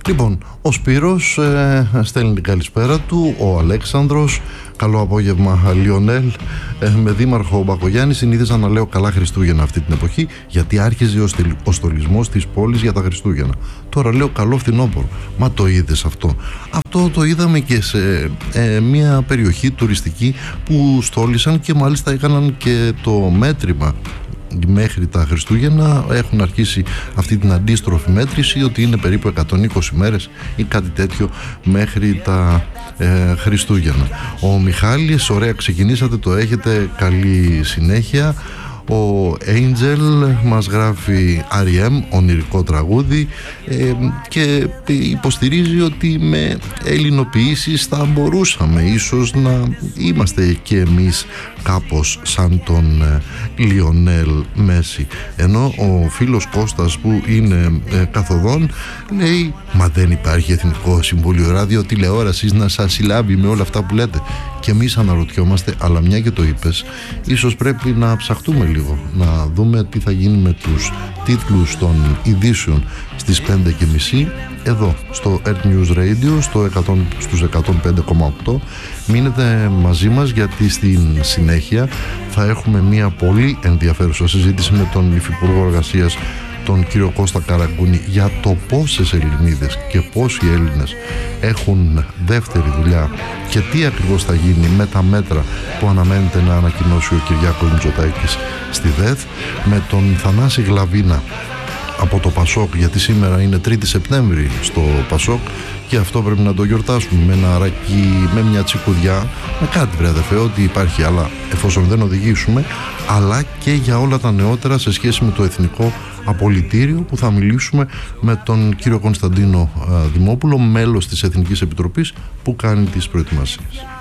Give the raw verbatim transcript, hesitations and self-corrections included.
Λοιπόν, ο Σπύρος ε, στέλνει την καλησπέρα του, ο Αλέξανδρος, καλό απόγευμα Λιονέλ, ε, με δήμαρχο Μπακογιάννη συνήθιζα να λέω καλά Χριστούγεννα αυτή την εποχή, γιατί άρχιζε ο, στελ, ο στολισμός της πόλης για τα Χριστούγεννα. Τώρα λέω καλό φθινόπωρο. Μα το είδες αυτό? Αυτό το είδαμε και σε ε, μια περιοχή τουριστική που στόλισαν και μάλιστα έκαναν και το μέτρημα μέχρι τα Χριστούγεννα. Έχουν αρχίσει αυτή την αντίστροφη μέτρηση, ότι είναι περίπου εκατόν είκοσι μέρες ή κάτι τέτοιο μέχρι τα ε, Χριστούγεννα. Ο Μιχάλης, ωραία ξεκινήσατε, το έχετε, καλή συνέχεια. Ο Angel μας γράφει αρ ι εμ, ονειρικό τραγούδι, ε, και υποστηρίζει ότι με ελληνοποιήσεις θα μπορούσαμε ίσως να είμαστε και εμείς κάπως σαν τον ε, Λιονέλ Μέση. Ενώ ο φίλος Κώστας που είναι ε, καθοδόν λέει, μα δεν υπάρχει Εθνικό Συμβούλιο Ράδιο Τηλεόρασης να σας συλλάβει με όλα αυτά που λέτε? Και εμείς αναρωτιόμαστε, αλλά μια και το είπες, ίσως πρέπει να ψαχτούμε λίγο, να δούμε τι θα γίνει με τους τίτλους των ειδήσεων στις πέντε και μισή εδώ στο Earth News Radio στο εκατό, στους εκατόν πέντε κόμμα οκτώ. Μείνετε μαζί μας, γιατί στην συνέχεια θα έχουμε μια πολύ ενδιαφέρουσα συζήτηση με τον Υφυπουργό Εργασίας, τον κύριο Κώστα Καραγκούνη, για το πόσες Ελληνίδες και πόσοι Έλληνες έχουν δεύτερη δουλειά και τι ακριβώς θα γίνει με τα μέτρα που αναμένεται να ανακοινώσει ο Κυριάκος Μητσοτάκης στη ΔΕΘ, με τον Θανάση Γλαβίνα από το Πασόκ, γιατί σήμερα είναι τρίτη Σεπτέμβρη στο Πασόκ και αυτό πρέπει να το γιορτάσουμε με ένα αρακί, με μια τσικουδιά, με κάτι βρε αδερφέ, ό,τι υπάρχει, αλλά εφόσον δεν οδηγήσουμε, αλλά και για όλα τα νεότερα σε σχέση με το Εθνικό Απολυτήριο, που θα μιλήσουμε με τον κύριο Κωνσταντίνο Δημόπουλο, μέλος της Εθνικής Επιτροπής που κάνει τις προετοιμασίες.